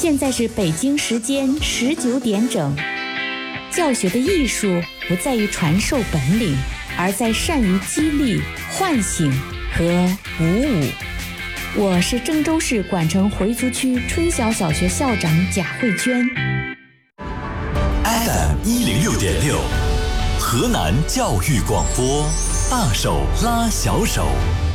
现在是北京时间19点整。教学的艺术不在于传授本领，而在善于激励、唤醒和鼓舞。我是郑州市管城回族区春晓小学校长贾慧娟。 FM 106.6，河南教育广播，大手拉小手。